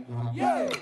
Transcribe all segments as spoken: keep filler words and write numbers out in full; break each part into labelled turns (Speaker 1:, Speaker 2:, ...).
Speaker 1: Yeah.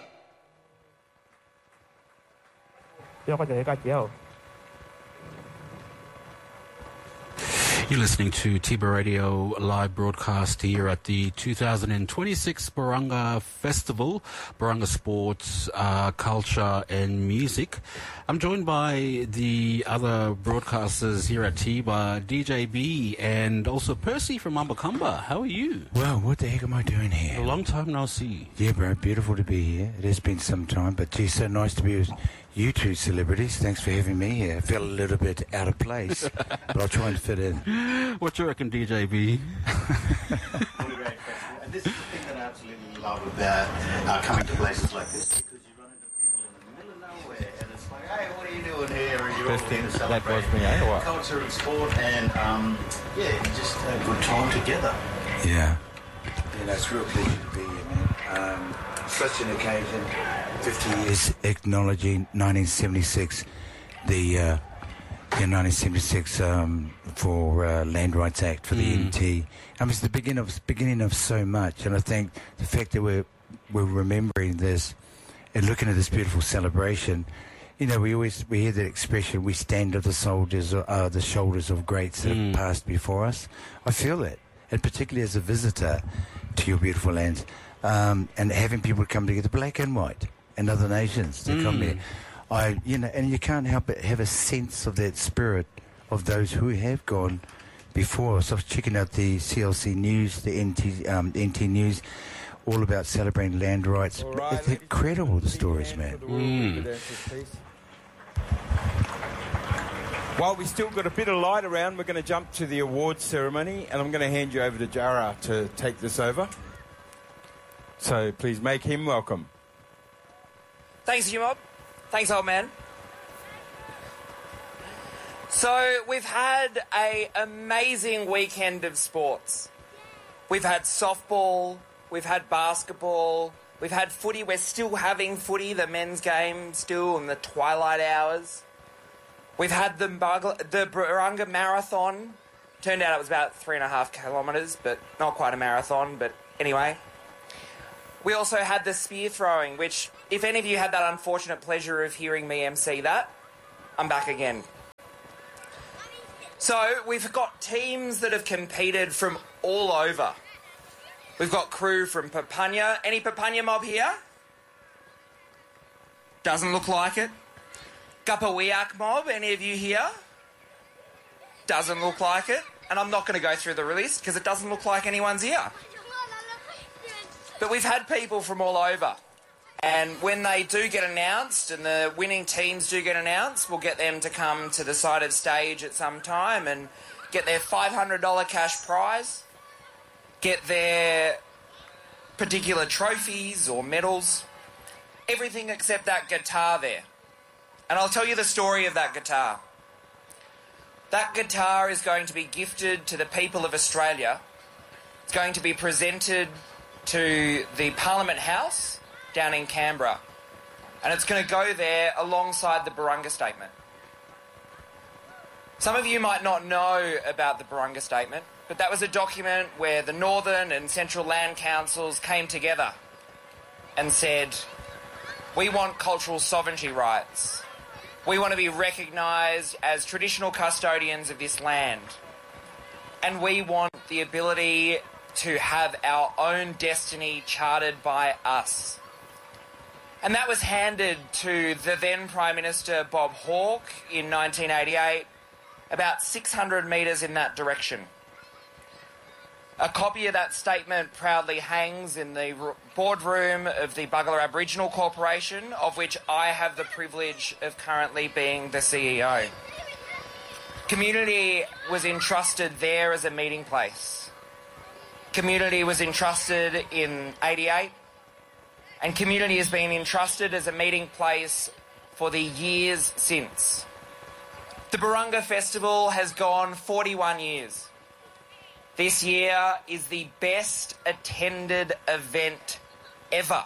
Speaker 2: You're listening to Tiba Radio live broadcast here at the two thousand twenty-six Barunga Festival, Barunga Sports, uh, Culture and Music. I'm joined by the other broadcasters here at Tiba, D J B and also Percy from Umbacumba. How are you?
Speaker 3: Well, what the heck am I doing here?
Speaker 2: A long time no see.
Speaker 3: Yeah, bro, beautiful to be here. It has been some time, but geez, so nice to be with you two celebrities. Thanks for having me here. I feel a little bit out of place, but I'll try and fit in.
Speaker 2: What do you reckon, D J B?
Speaker 4: What a great festival. And this is the thing that I absolutely love about uh, coming to places like this, because you run into people in the middle of nowhere, and it's like, hey, what are you doing here? And you're all here to celebrate culture and sport, and um, yeah, you just have a good time together.
Speaker 3: Yeah. You know, it's a real pleasure to be here, man. Um, such an occasion. fifty years acknowledging nineteen seventy-six, the uh, yeah, nineteen seventy-six um, for uh, Land Rights Act for the
Speaker 2: Mm.
Speaker 3: N T. I mean, it's the beginning of beginning of so much, and I think the fact that we're we're remembering this and looking at this beautiful celebration. You know, we always we hear that expression: "We stand at the soldiers, uh, the shoulders of greats that
Speaker 2: Mm.
Speaker 3: have passed before us." I feel that, and particularly as a visitor to your beautiful lands, um, and having people come together, black and white, and other nations to come
Speaker 2: Mm.
Speaker 3: here. I, you know, and you can't help but have a sense of that spirit of those who have gone before us. I was checking out the C L C News, the N T, um, N T News, all about celebrating land rights.
Speaker 1: Right,
Speaker 3: It's incredible, the stories, man.
Speaker 2: Mm.
Speaker 1: While we still got a bit of light around, we're going to jump to the awards ceremony, and I'm going to hand you over to Jara to take this over. So please make him welcome.
Speaker 5: Thanks, you mob. Thanks, old man. So we've had a amazing weekend of sports. We've had softball, we've had basketball, we've had footy. We're still having footy, the men's game, still in the twilight hours. We've had the Bug- the Barunga Marathon. Turned out it was about three and a half kilometres, but not quite a marathon, but anyway. We also had the spear throwing, which, if any of you had that unfortunate pleasure of hearing me M C that, I'm back again. So, we've got teams that have competed from all over. We've got crew from Papunya. Any Papunya mob here? Doesn't look like it. Gupawiak mob, any of you here? Doesn't look like it. And I'm not going to go through the list because it doesn't look like anyone's here. But we've had people from all over. And when they do get announced and the winning teams do get announced, we'll get them to come to the side of stage at some time and get their five hundred dollars cash prize, get their particular trophies or medals, everything except that guitar there. And I'll tell you the story of that guitar. That guitar is going to be gifted to the people of Australia. It's going to be presented to the Parliament House down in Canberra. And it's going to go there alongside the Barunga Statement. Some of you might not know about the Barunga Statement, but that was a document where the Northern and Central Land Councils came together and said, we want cultural sovereignty rights. We want to be recognised as traditional custodians of this land. And we want the ability to have our own destiny charted by us. And that was handed to the then Prime Minister Bob Hawke in nineteen eighty-eight, about six hundred metres in that direction. A copy of that statement proudly hangs in the boardroom of the Buggler Aboriginal Corporation, of which I have the privilege of currently being the C E O. Community was entrusted there as a meeting place. Community was entrusted in eighty-eight, and community has been entrusted as a meeting place for the years since. The Barunga Festival has gone forty-one years. This year is the best attended event ever.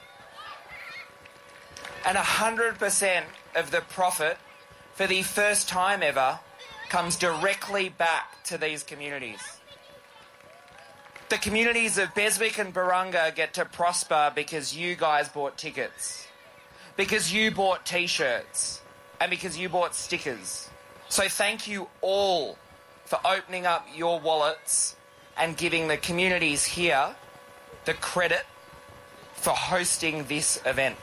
Speaker 5: And one hundred percent of the profit for the first time ever comes directly back to these communities. The communities of Beswick and Barunga get to prosper because you guys bought tickets, because you bought T-shirts, and because you bought stickers. So thank you all for opening up your wallets and giving the communities here the credit for hosting this event.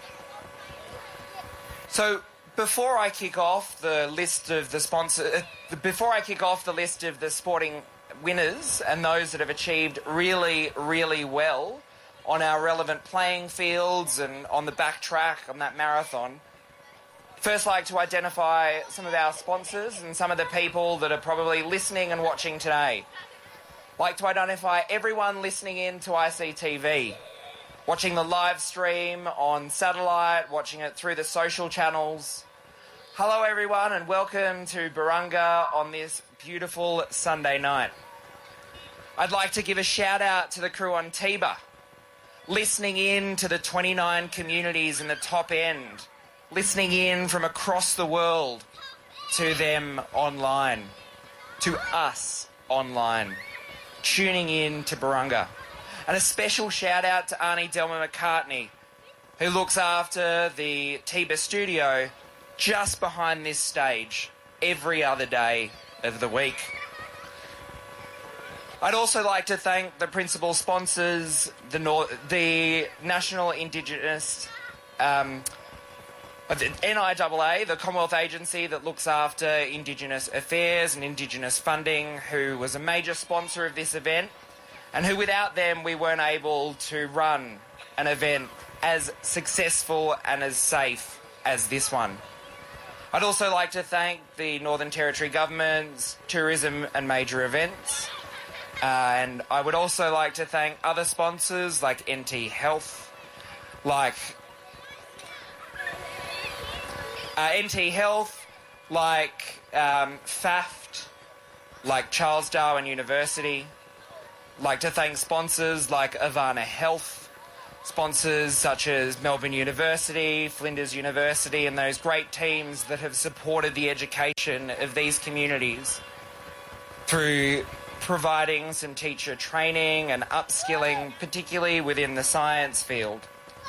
Speaker 5: So before I kick off the list of the sponsor, uh, before I kick off the list of the sporting winners and those that have achieved really, really well on our relevant playing fields and on the back track on that marathon, first like to identify some of our sponsors and some of the people that are probably listening and watching today. Like to identify everyone listening in to I C T V, watching the live stream on satellite, watching it through the social channels. Hello everyone and welcome to Barunga on this beautiful Sunday night. I'd like to give a shout out to the crew on Tiba, listening in to the twenty-nine communities in the top end, listening in from across the world to them online, to us online, tuning in to Barunga. And a special shout out to Arnie Delma McCartney, who looks after the Tiba studio just behind this stage every other day of the week. I'd also like to thank the principal sponsors, the, Nor- the National Indigenous, um, the N I A A, the Commonwealth agency that looks after Indigenous affairs and Indigenous funding, who was a major sponsor of this event, and who without them we weren't able to run an event as successful and as safe as this one. I'd also like to thank the Northern Territory Government's tourism and major events. Uh, and I would also like to thank other sponsors like N T Health, like uh, N T Health, like um, F A F T, like Charles Darwin University. Like to thank sponsors like Avana Health, sponsors such as Melbourne University, Flinders University, and those great teams that have supported the education of these communities through providing some teacher training and upskilling, particularly within the science field.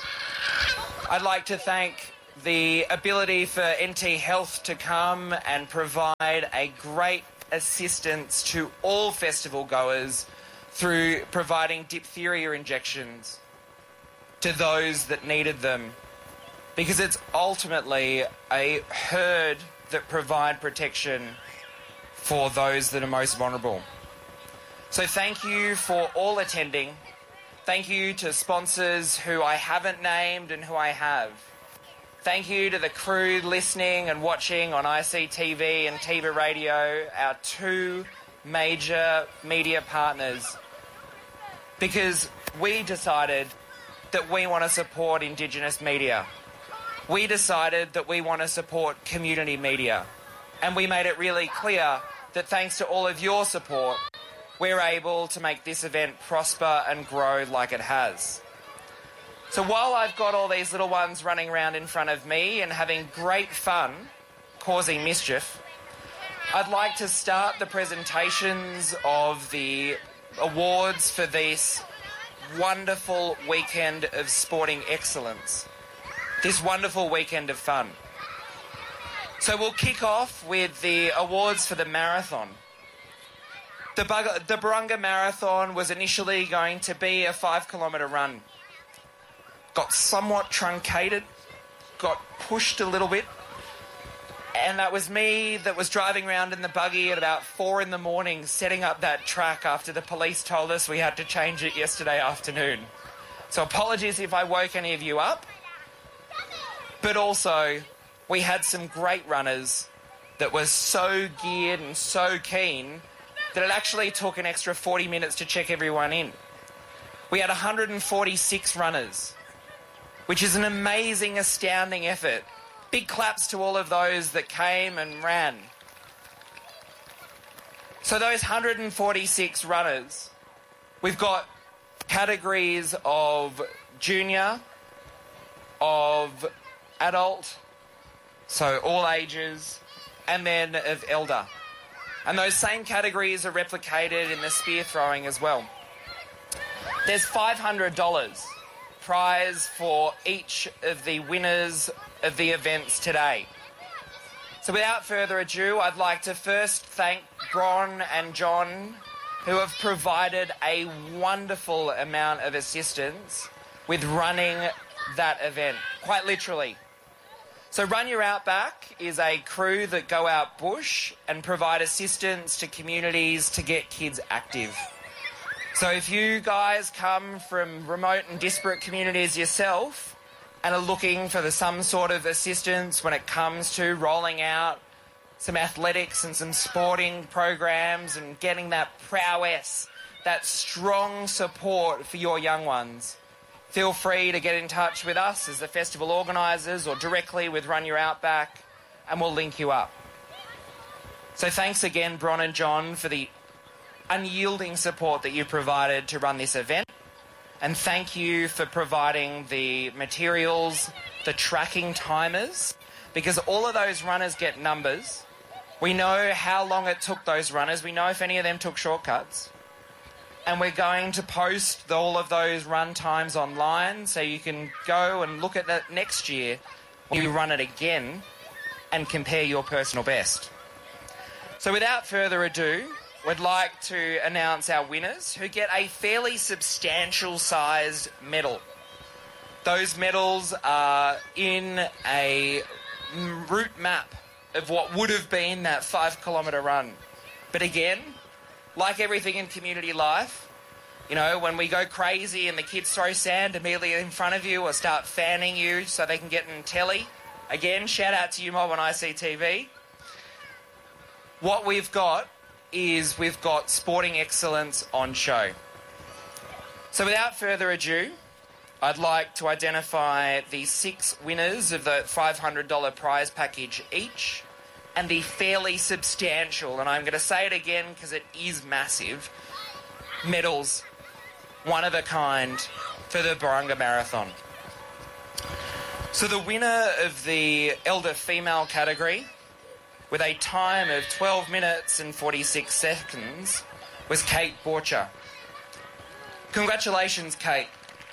Speaker 5: I'd like to thank the ability for N T Health to come and provide a great assistance to all festival goers through providing diphtheria injections to those that needed them, because it's ultimately a herd that provide protection for those that are most vulnerable. So thank you for all attending. Thank you to sponsors who I haven't named and who I have. Thank you to the crew listening and watching on I C T V and Tiba Radio, our two major media partners, because we decided that we want to support Indigenous media. We decided that we want to support community media. And we made it really clear that thanks to all of your support, we're able to make this event prosper and grow like it has. So while I've got all these little ones running around in front of me and having great fun, causing mischief, I'd like to start the presentations of the awards for this wonderful weekend of sporting excellence, this wonderful weekend of fun. So we'll kick off with the awards for the marathon. The, Bug- the Barunga Marathon was initially going to be a five kilometre run. Got somewhat truncated, got pushed a little bit, and that was me that was driving around in the buggy at about four in the morning setting up that track after the police told us we had to change it yesterday afternoon. So apologies if I woke any of you up, but also we had some great runners that were so geared and so keen that it actually took an extra forty minutes to check everyone in. We had one hundred forty-six runners, which is an amazing, astounding effort. Big claps to all of those that came and ran. So those one hundred forty-six runners, we've got categories of junior, of adult, so all ages, and then of elder. And those same categories are replicated in the spear throwing as well. There's five hundred dollars prize for each of the winners of the events today. So without further ado, I'd like to first thank Bron and John, who have provided a wonderful amount of assistance with running that event, quite literally. So Run Your Outback is a crew that go out bush and provide assistance to communities to get kids active. So if you guys come from remote and disparate communities yourself and are looking for the, some sort of assistance when it comes to rolling out some athletics and some sporting programs and getting that prowess, that strong support for your young ones, feel free to get in touch with us as the festival organisers or directly with Run Your Outback and we'll link you up. So thanks again, Bron and John, for the unyielding support that you provided to run this event. And thank you for providing the materials, the tracking timers, because all of those runners get numbers. We know how long it took those runners. We know if any of them took shortcuts. And we're going to post all of those run times online so you can go and look at that next year when you run it again and compare your personal best. So without further ado, we'd like to announce our winners who get a fairly substantial sized medal. Those medals are in a route map of what would have been that five kilometre run. But again, like everything in community life, you know, when we go crazy and the kids throw sand immediately in front of you or start fanning you so they can get in telly, again, shout out to you Mob on I C T V. What we've got is we've got sporting excellence on show. So without further ado, I'd like to identify the six winners of the five hundred dollars prize package each and the fairly substantial, and I'm going to say it again because it is massive, medals, one of a kind, for the Barunga Marathon. So the winner of the elder female category, with a time of twelve minutes and forty-six seconds, was Kate Borcher. Congratulations, Kate.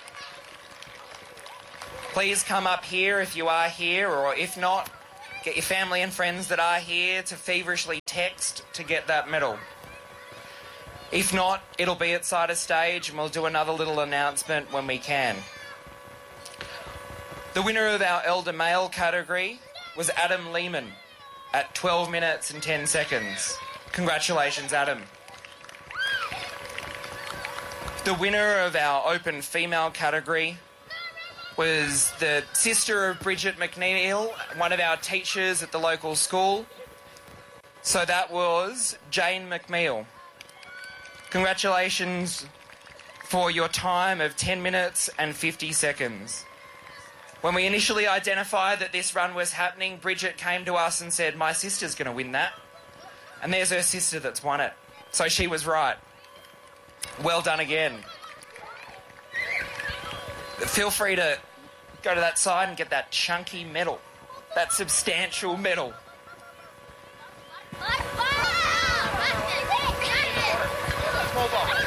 Speaker 5: Please come up here if you are here, or if not, get your family and friends that are here to feverishly text to get that medal. If not, it'll be at side of stage and we'll do another little announcement when we can. The winner of our elder male category was Adam Lehman at twelve minutes and ten seconds. Congratulations, Adam. The winner of our open female category was the sister of Bridget McNeil, one of our teachers at the local school. So that was Jane McNeil. Congratulations for your time of ten minutes and fifty seconds. When we initially identified that this run was happening, Bridget came to us and said, my sister's going to win that. And there's her sister that's won it. So she was right. Well done again. Feel free to go to that side and get that chunky medal, that substantial medal. Small box.